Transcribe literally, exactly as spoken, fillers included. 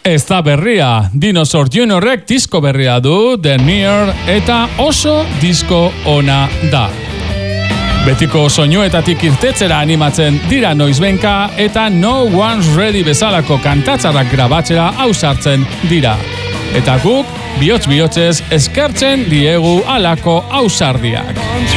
Ez da berria, Dinosaur Juniorrek disko berria du, The Near, eta oso disko ona da. Betiko soinuetatik irtetzera animatzen dira noizbenka eta No One's Ready bezalako kantatzarrak grabatzera ausartzen dira. Eta guk, bihotz-bihotzez eskertzen diegu alako ausardiak.